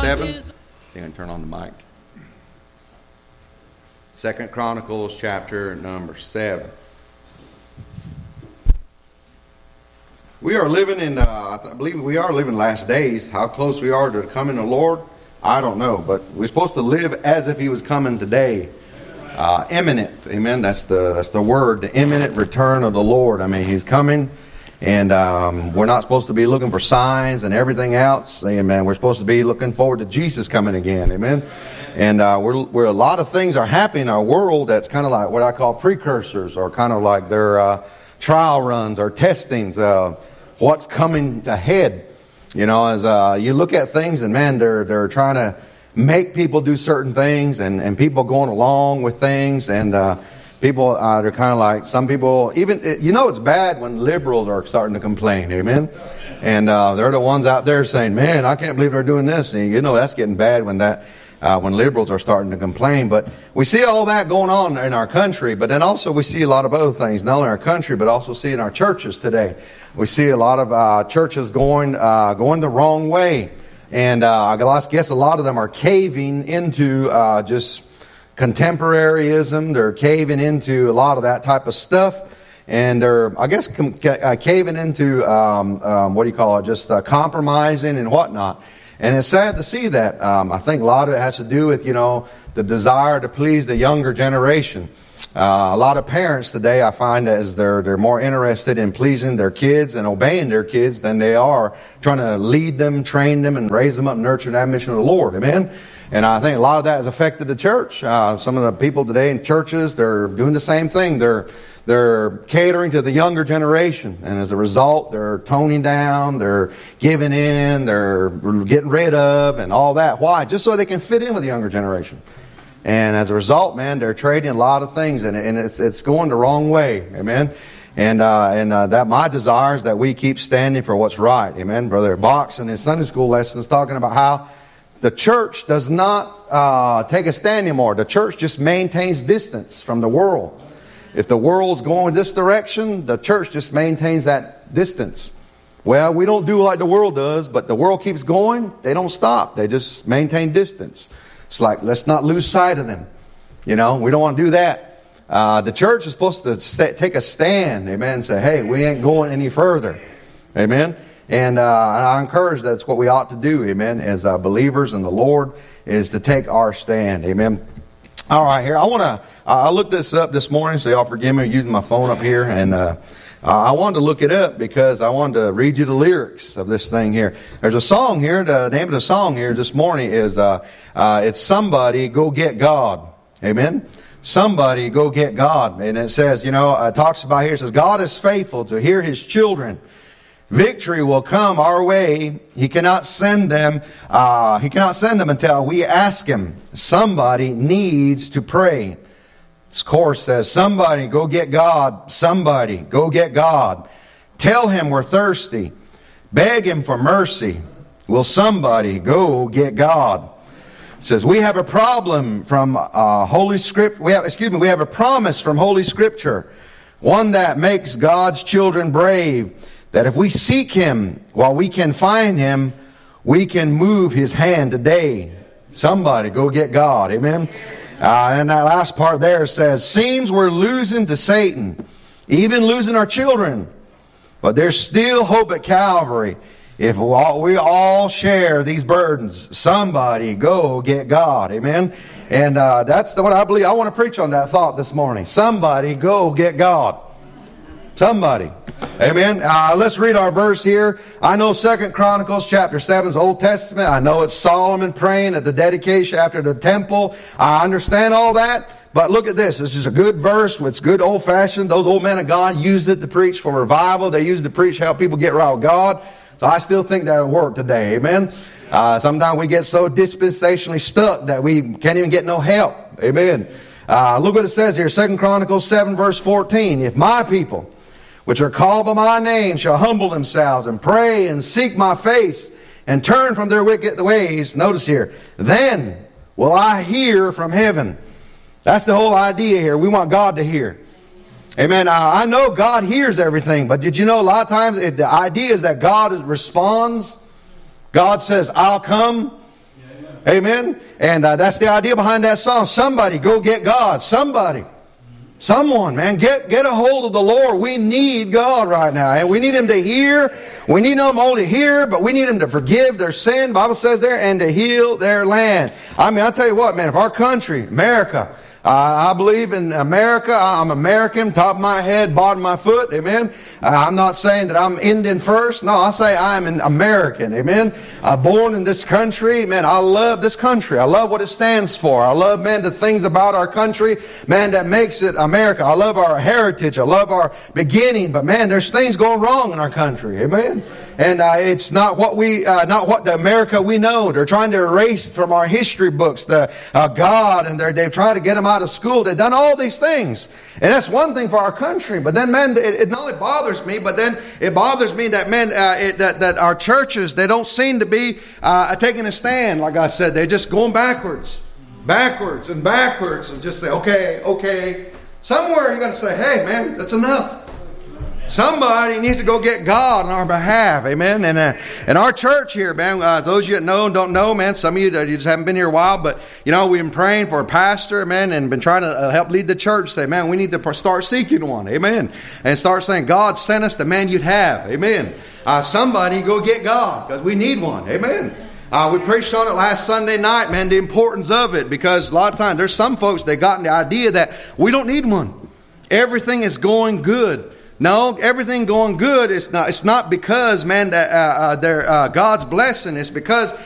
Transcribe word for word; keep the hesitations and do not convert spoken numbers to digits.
seven. You can turn on the mic. Second Chronicles chapter number seven. We are living in, uh, I believe we are living last days. How close we are to coming to the Lord, I don't know. But we're supposed to live as if He was coming today. Uh, imminent, amen. That's the that's the word, the imminent return of the Lord. I mean, He's coming, and um, we're not supposed to be looking for signs and everything else. Amen. We're supposed to be looking forward to Jesus coming again. Amen. And uh, we're, we're a lot of things are happening in our world that's kind of like what I call precursors, or kind of like their uh, trial runs or testings. Uh, what's coming ahead? You know, as uh, you look at things, and man, they're they're trying to make people do certain things, and, and people going along with things, and uh, people uh, they're kind of like, some people, even, you know, it's bad when liberals are starting to complain, amen? And uh, they're the ones out there saying, man, I can't believe they're doing this. And you know, that's getting bad when that, uh, when liberals are starting to complain. But we see all that going on in our country, but then also we see a lot of other things, not only in our country, but also see in our churches today. We see a lot of uh, churches going uh, going the wrong way. And uh, I guess a lot of them are caving into uh, just contemporaryism. They're caving into a lot of that type of stuff. And they're, I guess, com- uh, caving into, um, um, what do you call it, just uh, compromising and whatnot. And it's sad to see that. Um, I think a lot of it has to do with, you know, the desire to please the younger generation. Uh, a lot of parents today, I find, as they're they're more interested in pleasing their kids and obeying their kids than they are trying to lead them, train them, and raise them up, and nurture that mission of the Lord. Amen. And I think a lot of that has affected the church. Uh, some of the people today in churches, they're doing the same thing. They're they're catering to the younger generation, and as a result, they're toning down, they're giving in, they're getting rid of, and all that. Why? Just so they can fit in with the younger generation. And as a result, man, they're trading a lot of things, and, and it's it's going the wrong way, amen. And uh, and uh, that my desire is that we keep standing for what's right, amen. Brother Box in his Sunday school lessons talking about how the church does not uh, take a stand anymore. The church just maintains distance from the world. If the world's going this direction, the church just maintains that distance. Well, we don't do like the world does, but the world keeps going. They don't stop. They just maintain distance. It's like, let's not lose sight of them. You know, we don't want to do that. Uh, the church is supposed to st- take a stand, amen, and say, hey, we ain't going any further. Amen. And uh, I encourage that's what we ought to do, amen, as uh, believers in the Lord, is to take our stand. Amen. All right, here, I want to, uh, I looked this up this morning, so y'all forgive me using my phone up here, and uh, Uh, I wanted to look it up because I wanted to read you the lyrics of this thing here. There's a song here. The name of the song here this morning is, uh, uh, it's Somebody Go Get God. Amen? Somebody Go Get God. And it says, you know, it talks about here, it says, God is faithful to hear His children. Victory will come our way. He cannot send them, uh, He cannot send them until we ask Him. Somebody needs to pray. This chorus says, somebody go get God. Somebody go get God. Tell Him we're thirsty. Beg Him for mercy. Will somebody go get God? It says, we have a problem from uh, Holy Script. We have, excuse me, we have a promise from Holy Scripture. One that makes God's children brave. That if we seek Him while we can find Him, we can move His hand today. Somebody go get God. Amen. Uh, and that last part there says, seems we're losing to Satan, even losing our children. But there's still hope at Calvary. If we all, we all share these burdens, somebody go get God. Amen. And uh, that's the what I believe. I want to preach on that thought this morning. Somebody go get God. Somebody. Amen. Uh, let's read our verse here. I know Second Chronicles chapter seven is Old Testament. I know it's Solomon praying at the dedication after the temple. I understand all that. But look at this. This is a good verse. It's good old-fashioned. Those old men of God used it to preach for revival. They used it to preach how people get right with God. So I still think that'll work today. Amen. Uh, sometimes we get so dispensationally stuck that we can't even get no help. Amen. Uh, look what it says here. Second Chronicles seven verse fourteen. If my people, which are called by my name, shall humble themselves and pray and seek my face and turn from their wicked ways. Notice here, then will I hear from heaven. That's the whole idea here. We want God to hear. Amen. I know God hears everything, but did you know a lot of times it, the idea is that God responds. God says, I'll come. Amen. And uh, that's the idea behind that song. Somebody go get God. Somebody. Someone, man, get get a hold of the Lord. We need God right now. And we need Him to hear. We need Him only to hear, but we need Him to forgive their sin, the Bible says there, and to heal their land. I mean, I'll tell you what, man, if our country, America, Uh, I believe in America. I'm American, top of my head, bottom of my foot. Amen. Uh, I'm not saying that I'm Indian first. No, I say I'm an American. Amen. Uh, born in this country. Man, I love this country. I love what it stands for. I love, man, the things about our country, man, that makes it America. I love our heritage. I love our beginning. But, man, there's things going wrong in our country. Amen. And uh, it's not what we, uh, not what the America we know. They're trying to erase from our history books the uh, God, and they're they've tried to get them out of school. They've done all these things, and that's one thing for our country. But then, man, it, it not only bothers me, but then it bothers me that, man, uh, it, that that our churches, they don't seem to be uh, taking a stand. Like I said, they're just going backwards, backwards, and backwards, and just say, okay, okay. Somewhere you got to say, hey, man, that's enough. Somebody needs to go get God on our behalf. Amen. And uh, and our church here, man, uh, those of you that know and don't know, man, some of you, you just haven't been here a while, but, you know, we've been praying for a pastor, man, and been trying to uh, help lead the church. Say, man, we need to start seeking one. Amen. And start saying, God sent us the man you'd have. Amen. Uh, somebody go get God, because we need one. Amen. Uh, we preached on it last Sunday night, man, the importance of it, because a lot of times there's some folks that got the idea that we don't need one. Everything is going good. No, everything going good, it's not, it's not because, man, that uh, uh, they're, uh, God's blessing. It's because